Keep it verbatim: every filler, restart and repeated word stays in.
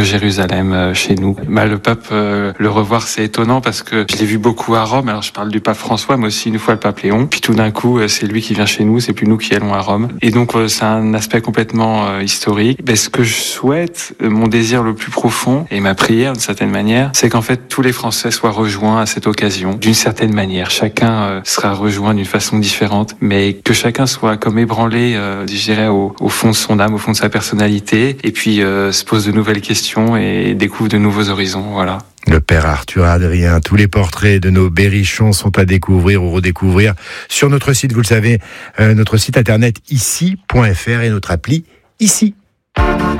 Jérusalem euh, chez nous. Bah, le pape, euh, le revoir, c'est étonnant parce que je l'ai vu beaucoup à Rome. Alors je parle du pape François, mais aussi une fois le pape Léon. Puis tout d'un coup, euh, c'est lui qui vient chez nous, c'est plus nous qui allons à Rome. Et donc euh, c'est un aspect complètement euh, historique. Ben, ce que je souhaite, euh, mon désir le plus profond et ma prière d'une certaine manière, c'est qu'en fait tous les Français soient rejoints à cette occasion d'une certaine manière. Chacun euh, sera rejoint d'une façon différente, mais que chacun soit comme ébranlé, euh, je dirais, au, au fond de son âme, au fond de sa personnalité, et puis euh, se pose de nouvelles questions et découvre de nouveaux horizons. Voilà. Le père Arthur Adrien, tous les portraits de nos berrichons sont à découvrir ou redécouvrir sur notre site, vous le savez, euh, notre site internet ici point f r et notre appli Ici.